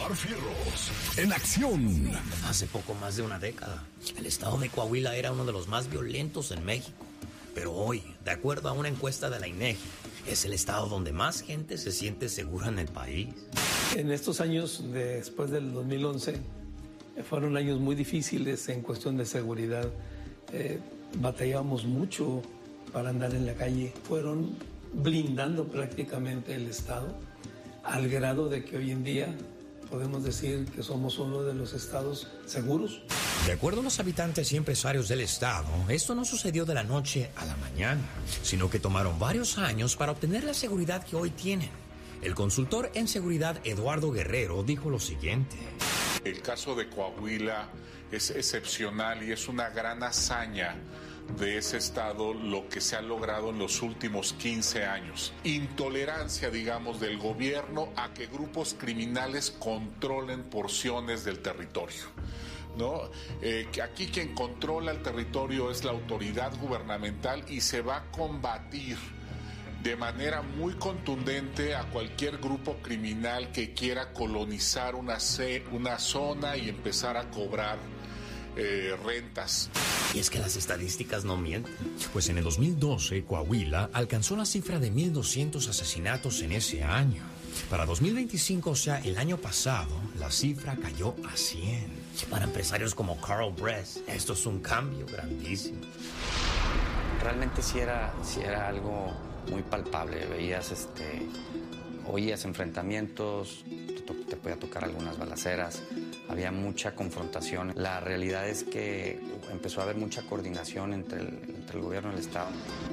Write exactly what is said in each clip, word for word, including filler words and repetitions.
Omar Fierros, en acción. Hace poco más de una década, el estado de Coahuila era uno de los más violentos en México. Pero hoy, de acuerdo a una encuesta de la INEGI, es el estado donde más gente se siente segura en el país. En estos años, de, después del dos mil once, fueron años muy difíciles en cuestión de seguridad. Eh, batallábamos mucho para andar en la calle. Fueron blindando prácticamente el estado, al grado de que hoy en día podemos decir que somos uno de los estados seguros. De acuerdo a los habitantes y empresarios del estado, esto no sucedió de la noche a la mañana, sino que tomaron varios años para obtener la seguridad que hoy tienen. El consultor en seguridad Eduardo Guerrero dijo lo siguiente. El caso de Coahuila es excepcional y es una gran hazaña de ese estado lo que se ha logrado en los últimos quince años. Intolerancia, digamos, del gobierno a que grupos criminales controlen porciones del territorio, ¿no? Eh, que aquí quien controla el territorio es la autoridad gubernamental y se va a combatir de manera muy contundente a cualquier grupo criminal que quiera colonizar una, una zona y empezar a cobrar eh, rentas. Y es que las estadísticas no mienten. Pues en el dos mil doce, Coahuila alcanzó la cifra de mil doscientos asesinatos en ese año. Para dos mil veinticinco, o sea, el año pasado, la cifra cayó a cien. Para empresarios como Carl Bress, esto es un cambio grandísimo. Realmente sí era, sí era algo muy palpable. Veías, este, oías enfrentamientos, te, te podía tocar algunas balaceras. Había mucha confrontación. La realidad es que empezó a haber mucha coordinación entre el, entre el gobierno y el Estado.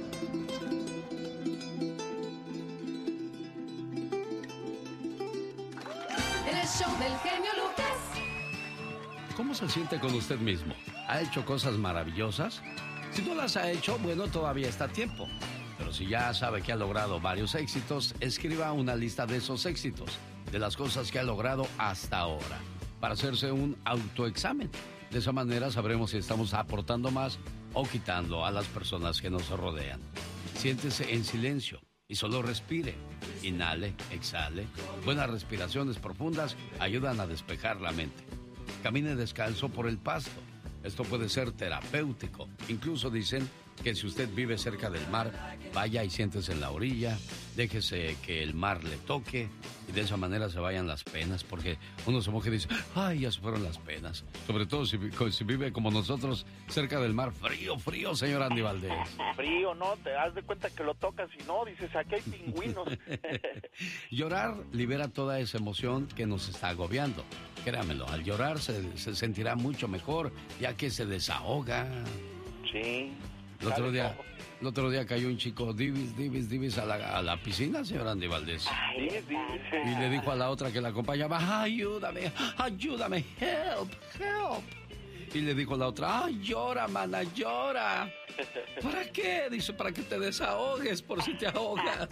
El show del genio Lucas. ¿Cómo se siente con usted mismo? ¿Ha hecho cosas maravillosas? Si no las ha hecho, bueno, todavía está a tiempo. Pero si ya sabe que ha logrado varios éxitos, escriba una lista de esos éxitos, de las cosas que ha logrado hasta ahora, para hacerse un autoexamen. De esa manera sabremos si estamos aportando más o quitando a las personas que nos rodean. Siéntese en silencio y solo respire. Inhale, exhale. Buenas respiraciones profundas ayudan a despejar la mente. Camine descalzo por el pasto. Esto puede ser terapéutico. Incluso dicen que si usted vive cerca del mar, vaya y siéntese en la orilla, déjese que el mar le toque y de esa manera se vayan las penas, porque uno se moja y dice, ay, ya se fueron las penas. Sobre todo si, si vive como nosotros cerca del mar, frío, frío, señor Andy Valdés. Frío, ¿no? Te das de cuenta que lo tocas y no, dices, aquí hay pingüinos. Llorar libera toda esa emoción que nos está agobiando. Créamelo, al llorar se, se sentirá mucho mejor, ya que se desahoga. Sí. El otro día, el otro día cayó un chico divis, divis, divis a la, a la piscina, señor Andy Valdés. Sí, sí, sí. Y le dijo a la otra que la acompañaba, ayúdame, ayúdame, help, help. Y le dijo a la otra, ay, llora, mana, llora. ¿Para qué? Dice, para que te desahogues por si te ahogas.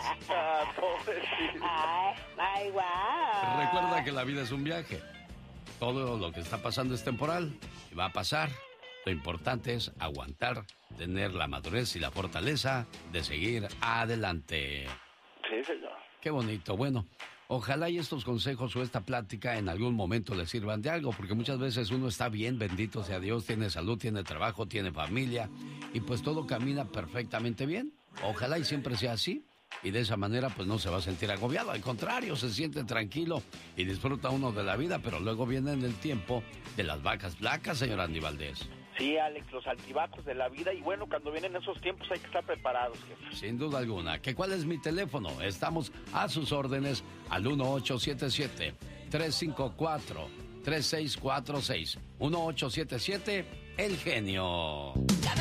Ay, wow. Recuerda que la vida es un viaje. Todo lo que está pasando es temporal y va a pasar. Lo importante es aguantar, tener la madurez y la fortaleza de seguir adelante. Sí, señor. Qué bonito. Bueno, ojalá y estos consejos o esta plática en algún momento le sirvan de algo, porque muchas veces uno está bien, bendito sea Dios, tiene salud, tiene trabajo, tiene familia, y pues todo camina perfectamente bien. Ojalá y siempre sea así. Y de esa manera pues no se va a sentir agobiado, al contrario, se siente tranquilo y disfruta uno de la vida, pero luego viene en el tiempo de las vacas flacas, señor Andy Valdés. Sí, Alex, los altibajos de la vida, y bueno, cuando vienen esos tiempos hay que estar preparados, jefe. Sin duda alguna. ¿Que cuál es mi teléfono? Estamos a sus órdenes al uno ocho siete siete, tres cinco cuatro, tres seis cuatro seis. uno ocho siete siete, El Genio.